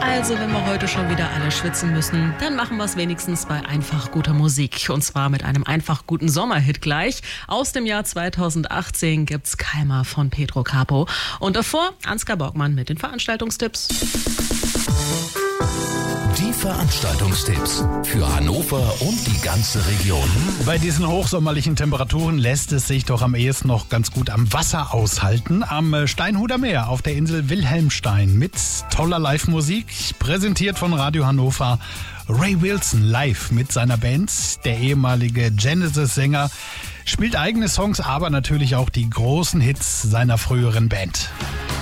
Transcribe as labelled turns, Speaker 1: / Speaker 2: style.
Speaker 1: Also, wenn wir heute schon wieder alle schwitzen müssen, dann machen wir es wenigstens bei einfach guter Musik. Und zwar mit einem einfach guten Sommerhit gleich. Aus dem Jahr 2018 gibt's Keimer von Pedro Capo. Und davor Ansgar Borgmann mit den Veranstaltungstipps.
Speaker 2: Die Veranstaltungstipps für Hannover und die ganze Region.
Speaker 3: Bei diesen hochsommerlichen Temperaturen lässt es sich doch am ehesten noch ganz gut am Wasser aushalten. Am Steinhuder Meer auf der Insel Wilhelmstein mit toller Live-Musik, präsentiert von Radio Hannover. Ray Wilson live mit seiner Band. Der ehemalige Genesis-Sänger spielt eigene Songs, aber natürlich auch die großen Hits seiner früheren Band.